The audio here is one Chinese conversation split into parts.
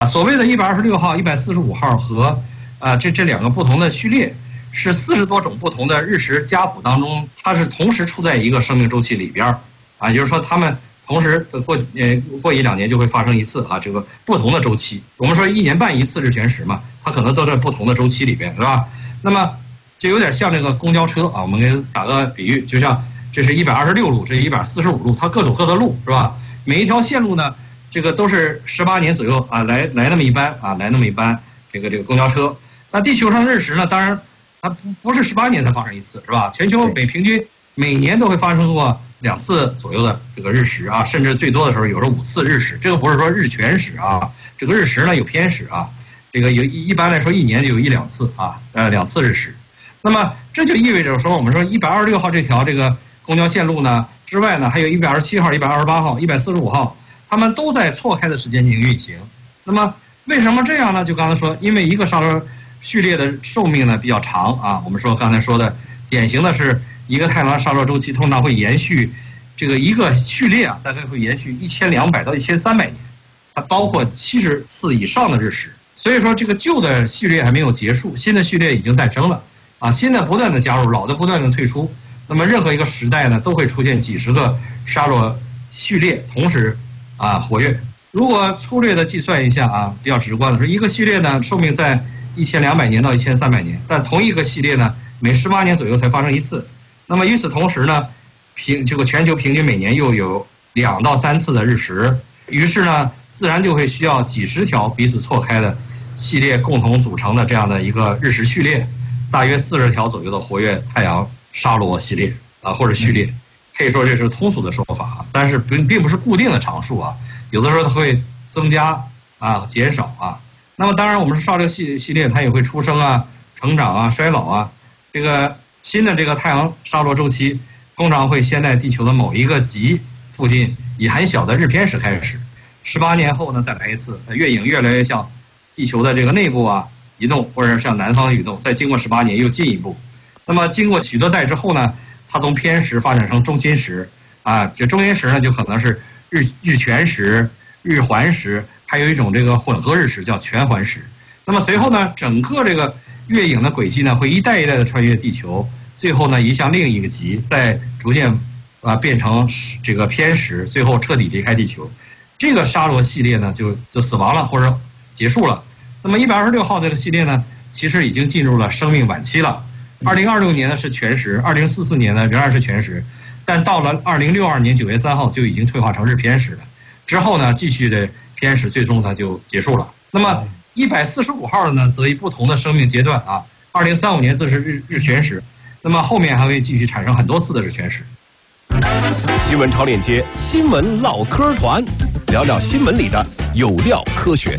所谓的126号、145号和这两个不同的序列，是40多种不同的日食家谱当中，它是同时处在一个生命周期里边也就是说它们同时过1-2年就会发生一次这个不同的周期。我们说1年半一次日全食嘛，它可能都在不同的周期里边，是吧？那么就有点像这个公交车我们给打个比喻，就像这是126路，这是145路，它各走各的路，是吧？每一条线路呢，这个都是18年左右来那么一班来那么一班这个公交车。那地球上日食呢，当然它不是18年才发生一次，是吧？全球平均每年都会发生过2次左右的这个日食甚至最多的时候有5次日食。这个不是说日全食这个日食呢有偏食这个一般来说1年就有1-2次2次日食。那么这就意味着说，我们说126号这条这个公交线路呢之外呢，还有127号、128号、145号，它们都在错开的时间进行运行。那么为什么这样呢？就刚才说，因为一个沙罗序列的寿命呢比较长我们说刚才说的典型的是一个太阳沙罗周期通常会延续这个一个序列大概会延续1200到1300年，它包括70次以上的日食。所以说这个旧的序列还没有结束，新的序列已经诞生了新的不断的加入，老的不断的退出。那么任何一个时代呢都会出现几十个沙罗序列同时活跃。如果粗略的计算一下比较直观的说，一个序列呢寿命在1200年到1300年，但同一个系列呢每18年左右才发生一次。那么与此同时呢，这个全球平均每年又有2到3次的日食，于是呢自然就会需要几十条彼此错开的系列共同组成的这样的一个日食序列，大约40条左右的活跃太阳沙罗系列或者序列。可以说这是通俗的说法但是并不是固定的常数有的时候它会增加减少那么当然我们说沙罗系列它也会出生成长衰老这个新的这个太阳沙罗周期通常会先在地球的某一个极附近以很小的日偏食开始，18年后呢再来一次，月影越来越向地球的这个内部移动，或者向南方移动，再经过18年又进一步。那么经过许多代之后呢，它从偏食发展成中心食这中心食呢就可能是日全食、日环食，还有一种这个混合日食叫全环食。那么随后呢，整个这个月影的轨迹呢会一代一代的穿越地球，最后呢移向另一个极，再逐渐变成这个偏食，最后彻底离开地球。这个沙罗系列呢就死亡了或者结束了。那么126号这个系列呢，其实已经进入了生命晚期了。2026年呢是全食，2044年呢仍然是全食，但到了2062年9月3号就已经退化成日偏食了。之后呢继续的偏食，最终呢就结束了。那么145号的呢则以不同的生命阶段2035年则是日全食，那么后面还会继续产生很多次的日全食。 新闻超链接，新闻唠嗑团，聊聊新闻里的有料科学。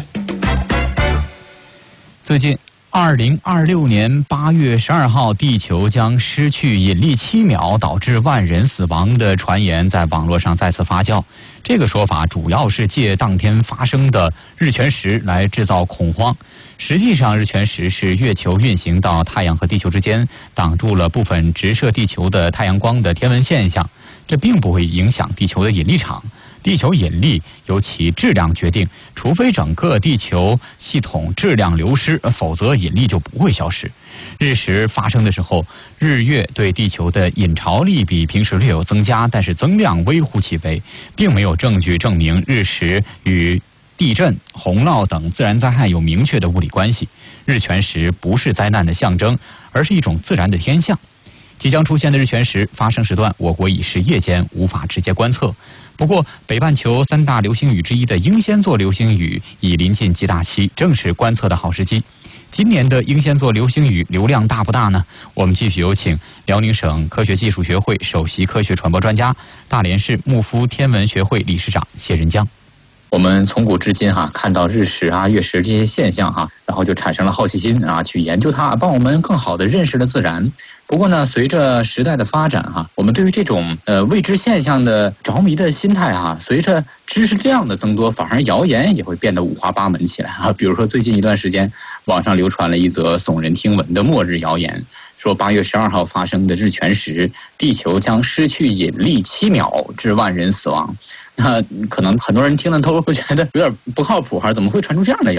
最近2026年8月12号，地球将失去引力7秒，导致万人死亡的传言在网络上再次发酵。这个说法主要是借当天发生的日全食来制造恐慌。实际上，日全食是月球运行到太阳和地球之间，挡住了部分直射地球的太阳光的天文现象，这并不会影响地球的引力场。地球引力由其质量决定，除非整个地球系统质量流失，否则引力就不会消失。日食发生的时候，日月对地球的引潮力比平时略有增加，但是增量微乎其微，并没有证据证明日食与地震、洪涝等自然灾害有明确的物理关系。日全食不是灾难的象征，而是一种自然的天象。即将出现的日全食发生时段，我国已是夜间，无法直接观测。不过，北半球3大流星雨之一的英仙座流星雨已临近极大期，正是观测的好时机。今年的英仙座流星雨流量大不大呢？我们继续有请辽宁省科学技术学会首席科学传播专家、大连市木夫天文学会理事长谢仁江。 我们从古至今看到日食月食这些现象然后就产生了好奇心去研究它，帮我们更好的认识了自然。不过呢，随着时代的发展我们对于这种未知现象的着迷的心态随着知识量的增多，反而谣言也会变得五花八门起来比如说最近一段时间，网上流传了一则耸人听闻的末日谣言，说8月12号发生的日全食，地球将失去引力7秒，致万人死亡。那可能很多人听了都会觉得有点不靠谱怎么会传出这样的谣言？